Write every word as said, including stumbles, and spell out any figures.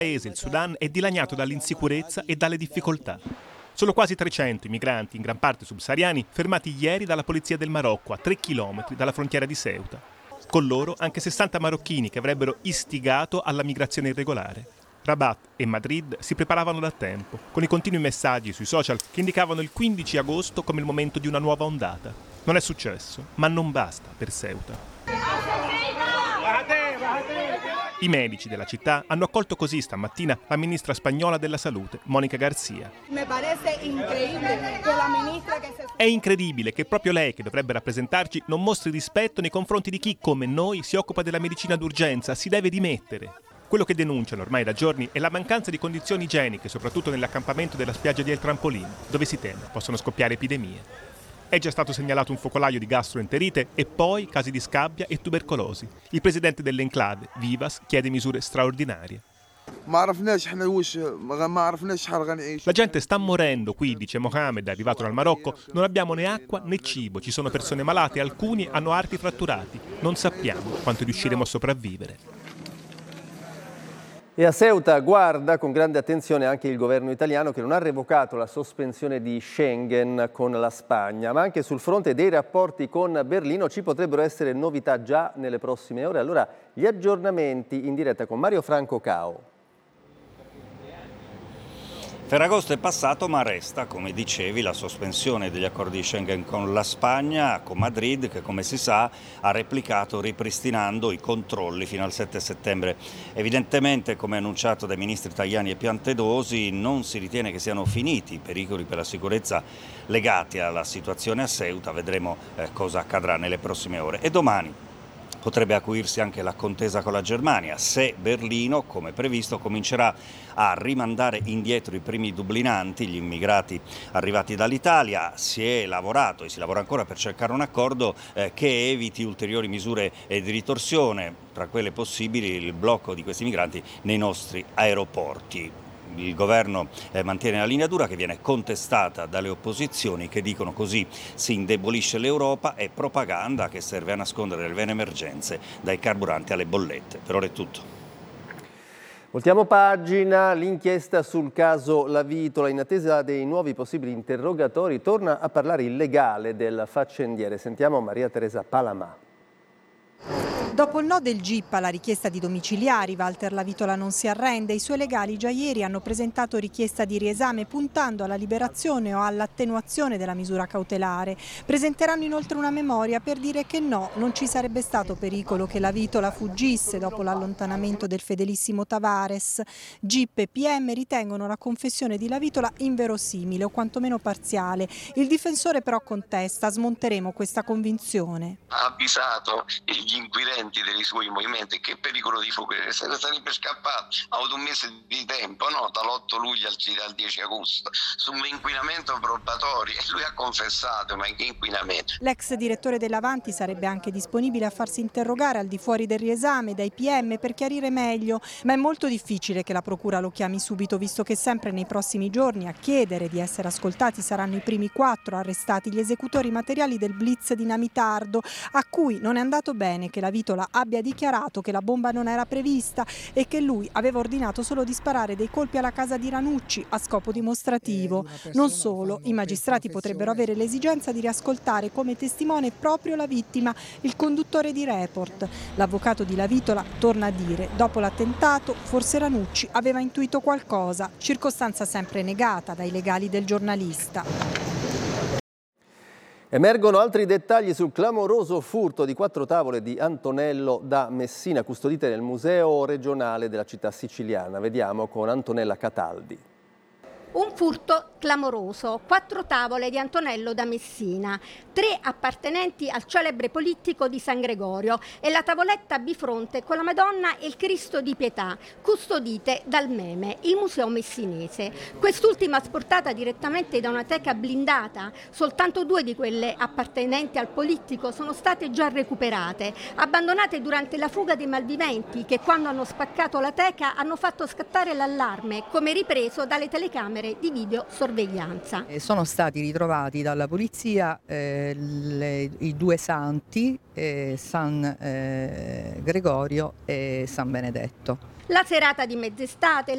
paese, il Sudan, è dilaniato dall'insicurezza e dalle difficoltà. Sono quasi trecento i migranti, in gran parte subsahariani, fermati ieri dalla polizia del Marocco a tre chilometri dalla frontiera di Ceuta. Con loro anche sessanta marocchini che avrebbero istigato alla migrazione irregolare. Rabat e Madrid si preparavano da tempo, con i continui messaggi sui social che indicavano il quindici agosto come il momento di una nuova ondata. Non è successo, ma non basta per Ceuta. I medici della città hanno accolto così stamattina la ministra spagnola della salute, Mónica García. È incredibile che proprio lei, che dovrebbe rappresentarci, non mostri rispetto nei confronti di chi, come noi, si occupa della medicina d'urgenza, si deve dimettere. Quello che denunciano ormai da giorni è la mancanza di condizioni igieniche, soprattutto nell'accampamento della spiaggia di El Trampolín, dove si teme possono scoppiare epidemie. È già stato segnalato un focolaio di gastroenterite e poi casi di scabbia e tubercolosi. Il presidente dell'enclave, Vivas, chiede misure straordinarie. La gente sta morendo qui, dice Mohamed, arrivato dal Marocco. Non abbiamo né acqua né cibo, ci sono persone malate e alcuni hanno arti fratturati. Non sappiamo quanto riusciremo a sopravvivere. E a Ceuta guarda con grande attenzione anche il governo italiano, che non ha revocato la sospensione di Schengen con la Spagna, ma anche sul fronte dei rapporti con Berlino ci potrebbero essere novità già nelle prossime ore. Allora gli aggiornamenti in diretta con Mario Franco Cao. Ferragosto è passato, ma resta, come dicevi, la sospensione degli accordi di Schengen con la Spagna, con Madrid, che come si sa ha replicato ripristinando i controlli fino al sette settembre. Evidentemente, come annunciato dai ministri Tajani e Piantedosi, non si ritiene che siano finiti i pericoli per la sicurezza legati alla situazione a Ceuta. Vedremo eh, cosa accadrà nelle prossime ore. E domani potrebbe acuirsi anche la contesa con la Germania, se Berlino, come previsto, comincerà a rimandare indietro i primi dublinanti, gli immigrati arrivati dall'Italia. Si è lavorato e si lavora ancora per cercare un accordo eh, che eviti ulteriori misure eh, di ritorsione, tra quelle possibili il blocco di questi migranti nei nostri aeroporti. Il governo eh, mantiene la linea dura, che viene contestata dalle opposizioni, che dicono così si indebolisce l'Europa, e propaganda che serve a nascondere le vere emergenze, dai carburanti alle bollette. Per ora è tutto. Voltiamo pagina. L'inchiesta sul caso Lavitola, in attesa dei nuovi possibili interrogatori, torna a parlare il legale del faccendiere. Sentiamo Maria Teresa Palamà. Dopo il no del G I P alla richiesta di domiciliari, Walter Lavitola non si arrende. I suoi legali già ieri hanno presentato richiesta di riesame puntando alla liberazione o all'attenuazione della misura cautelare. Presenteranno inoltre una memoria per dire che no, non ci sarebbe stato pericolo che Lavitola fuggisse dopo l'allontanamento del fedelissimo Tavares. G I P e P M ritengono la confessione di Lavitola inverosimile o quantomeno parziale. Il difensore però contesta: smonteremo questa convinzione. Ha avvisato gli inquirenti dei suoi movimenti. Che pericolo di fuga, se ne sarebbe scappato, ha avuto un mese di tempo, no? Dall'otto luglio al dieci agosto, su un inquinamento probatorio, e lui ha confessato. Ma che inquinamento? L'ex direttore dell'Avanti sarebbe anche disponibile a farsi interrogare al di fuori del riesame dai P M per chiarire meglio, ma è molto difficile che la procura lo chiami subito, visto che sempre nei prossimi giorni a chiedere di essere ascoltati saranno i primi quattro arrestati, gli esecutori materiali del blitz dinamitardo, a cui non è andato bene che Lavitola abbia dichiarato che la bomba non era prevista e che lui aveva ordinato solo di sparare dei colpi alla casa di Ranucci a scopo dimostrativo. Non solo, i magistrati potrebbero avere l'esigenza di riascoltare come testimone proprio la vittima, il conduttore di Report. L'avvocato di Lavitola torna a dire: dopo l'attentato forse Ranucci aveva intuito qualcosa, circostanza sempre negata dai legali del giornalista. Emergono altri dettagli sul clamoroso furto di quattro tavole di Antonello da Messina, custodite nel Museo regionale della città siciliana. Vediamo con Antonella Cataldi. Un furto clamoroso, quattro tavole di Antonello da Messina, tre appartenenti al celebre polittico di San Gregorio e la tavoletta bifronte con la Madonna e il Cristo di Pietà, custodite dal Meme, il museo messinese. Quest'ultima asportata direttamente da una teca blindata. Soltanto due di quelle appartenenti al polittico sono state già recuperate, abbandonate durante la fuga dei malviventi che, quando hanno spaccato la teca, hanno fatto scattare l'allarme, come ripreso dalle telecamere di videosorveglianza. Sono stati ritrovati dalla polizia eh, le, i due santi, eh, San eh, Gregorio e San Benedetto. La serata di mezz'estate